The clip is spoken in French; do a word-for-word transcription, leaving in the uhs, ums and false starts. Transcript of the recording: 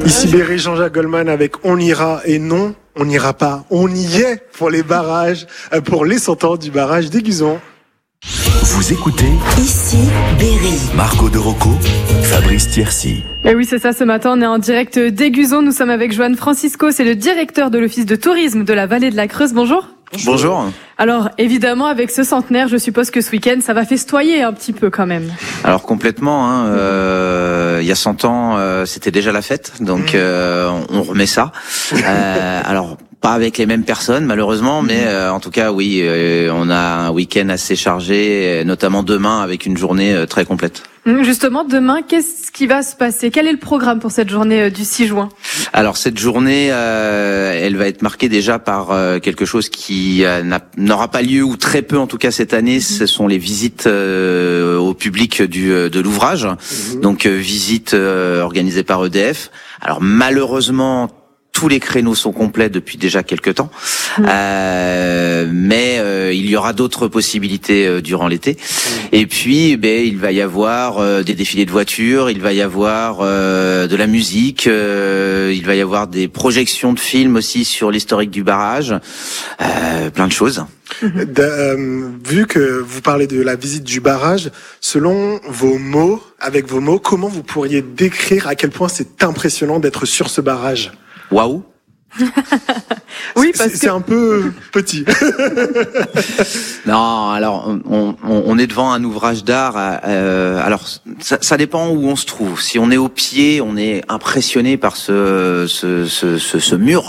Ici Berry, Jean-Jacques Goldman avec On ira et non, on n'ira pas. On y est pour les barrages, pour les cent ans du barrage d'Aiguzon. Vous écoutez Ici Berry. Marco de Rocco, Fabrice Thiercy. Et oui, c'est ça, ce matin, on est en direct d'Aiguzon. Nous sommes avec Joan Francisco, c'est le directeur de l'Office de tourisme de la vallée de la Creuse. Bonjour. Bonjour. Alors, évidemment, avec ce centenaire, je suppose que ce week-end, ça va festoyer un petit peu quand même. Alors complètement, hein, euh, il y a cent ans, euh, c'était déjà la fête, donc euh, on remet ça. Euh, alors, pas avec les mêmes personnes, malheureusement, mais euh, en tout cas, oui, euh, on a un week-end assez chargé, notamment demain, avec une journée euh, très complète. Justement, demain, qu'est-ce qui va se passer? Quel est le programme pour cette journée du six juin? Alors cette journée, euh, elle va être marquée déjà par euh, quelque chose qui euh, n'a, n'aura pas lieu, ou très peu en tout cas cette année. Mmh. Ce sont les visites euh, au public du de l'ouvrage. Mmh. Donc euh, visites euh, organisées par E D F. Alors malheureusement, tous les créneaux sont complets depuis déjà quelques temps, mmh. euh, mais euh, il y aura d'autres possibilités euh, durant l'été. Mmh. Et puis, ben, il va y avoir euh, des défilés de voitures, il va y avoir euh, de la musique, euh, il va y avoir des projections de films aussi sur l'historique du barrage, euh, plein de choses. Mmh. De, euh, vu que vous parlez de la visite du barrage, selon vos mots, avec vos mots, comment vous pourriez décrire à quel point c'est impressionnant d'être sur ce barrage? Waouh. Oui, parce c'est, que c'est un peu petit. Non, alors on, on, on est devant un ouvrage d'art. Euh, alors ça, ça dépend où on se trouve. Si on est au pied, on est impressionné par ce ce ce, ce, ce mur